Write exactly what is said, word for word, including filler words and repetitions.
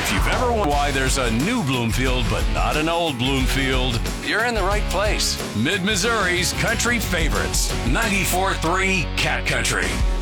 If you've ever wondered why there's a new Bloomfield but not an old Bloomfield, you're in the right place. Mid-Missouri's country favorites, ninety-four point three Cat Country.